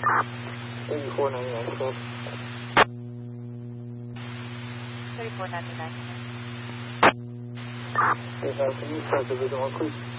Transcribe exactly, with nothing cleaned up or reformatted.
thirty-four ninety-nine, twelve. thirty-four ninety-nine. Yes, uh, can you start Division one, please?